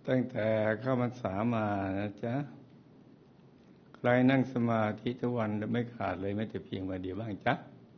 ตั้งแต่เข้าพรรษามานะจ๊ะใครนั่งสมาธิทุกวันไม่ขาดเลยแม้แต่เพียงวันเดียวบ้างจ๊ะ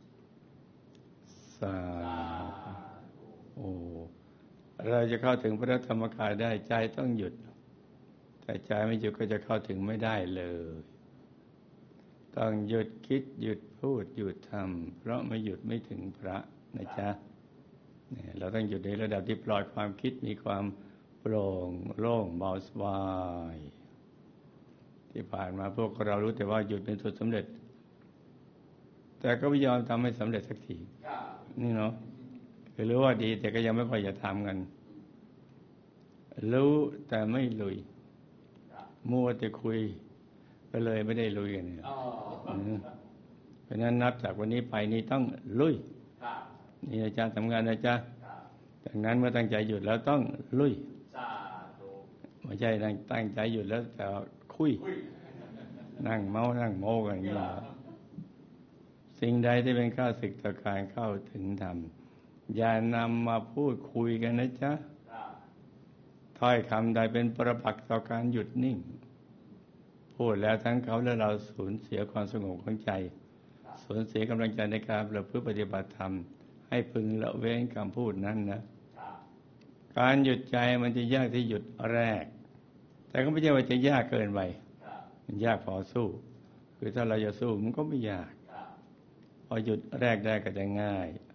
สาธุโอ้เราจะเข้าถึงพระธรรมกายได้ใจต้องหยุดแต่ใจไม่หยุดก็จะเข้าถึงไม่ได้เลยต้องหยุดคิดหยุดพูดหยุดทำเพราะไม่หยุดไม่ถึงพระนะจ๊ะเนี่ยเราต้องหยุดในระดับที่ปล่อยความคิดมีความโปร่งโล่งเบาสบายที่ผ่านมาพวกเรารู้แต่ว่าหยุดเป็นจุดสำเร็จแต่ก็ไม่ยอมทำให้สำเร็จสักทีนี่เนาะคือรู้ว่าดีแต่ก็ยังไม่ค่อยจะทำกันรู้แต่ไม่ลุยมัวแต่คุยไปเลยไม่ได้ลุยกันเนี่ยเพราะฉะนั้นนับจากวันนี้ไปนี่ต้องลุยนี่อาจารย์ทำงานนะจ๊ะจากนั้นเมื่อตั้งใจหยุดแล้วต้องลุยไม่ใช่ตั้งใจหยุดแล้วแต่คุยนั่งเมานั่งโม้กันอย่างนี้สิ่งใดที่เป็นข้าศึกต่อการเข้าถึงธรรมอย่านำมาพูดคุยกันนะจ๊ะถ้อยคำใดเป็นประปักษ์ต่อการหยุดนิ่งพูดแล้วทั้งเขาและเราสูญเสียความสงบของใจสูญเสียกำลังใจในการประพฤติปฏิบัติธรรมให้พึงละเว้นคำพูดนั้นนะการหยุดใจมันจะยากที่หยุดแรกแต่ก็ไม่ใช่ว่าจะยากเกินไปมันยากพอสู้คือถ้าเราจะสู้มันก็ไม่ยากพอหยุดแรกได้ก็จะง่าย